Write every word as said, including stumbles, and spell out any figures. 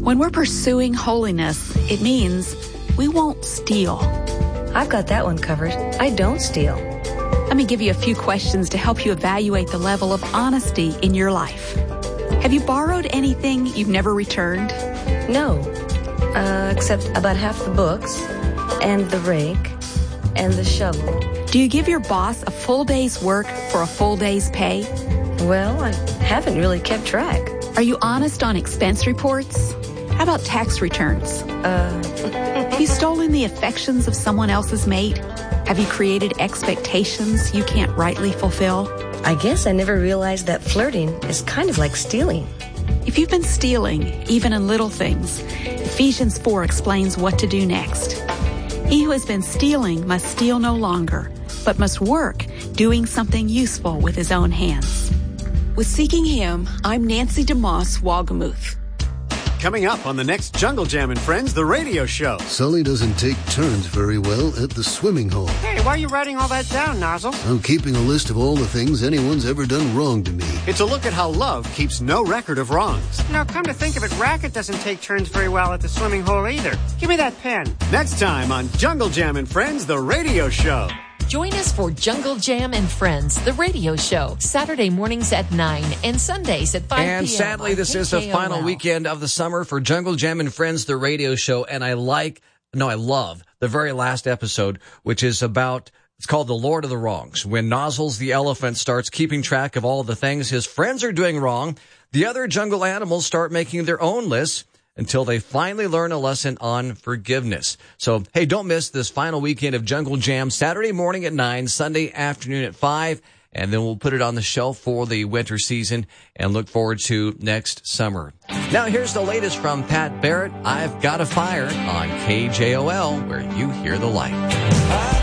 When we're pursuing holiness, it means we won't steal. I've got that one covered. I don't steal. Let me give you a few questions to help you evaluate the level of honesty in your life. Have you borrowed anything you've never returned? No, uh, except about half the books, and the rake, and the shovel. Do you give your boss a full day's work for a full day's pay? Well, I haven't really kept track. Are you honest on expense reports? How about tax returns? Uh, Have you stolen the affections of someone else's mate? Have you created expectations you can't rightly fulfill? I guess I never realized that flirting is kind of like stealing. If you've been stealing, even in little things, Ephesians four explains what to do next. He who has been stealing must steal no longer, but must work, doing something useful with his own hands. With Seeking Him, I'm Nancy DeMoss Wagamuth. Coming up on the next Jungle Jam and Friends, the radio show. Sully doesn't take turns very well at the swimming hole. Hey, why are you writing all that down, Nozzle? I'm keeping a list of all the things anyone's ever done wrong to me. It's a look at how love keeps no record of wrongs. Now, come to think of it, Racket doesn't take turns very well at the swimming hole either. Give me that pen. Next time on Jungle Jam and Friends, the radio show. Join us for Jungle Jam and Friends, the radio show, Saturday mornings at nine and Sundays at five p.m. And sadly, this is the final weekend of the summer for Jungle Jam and Friends, the radio show. And I like, no, I love the very last episode, which is about, it's called The Lord of the Wrongs. When Nozzles the elephant starts keeping track of all the things his friends are doing wrong, the other jungle animals start making their own lists until they finally learn a lesson on forgiveness. So, hey, don't miss this final weekend of Jungle Jam, Saturday morning at nine, Sunday afternoon at five, and then we'll put it on the shelf for the winter season and look forward to next summer. Now, here's the latest from Pat Barrett. I've Got a Fire on K J O L, where you hear the light.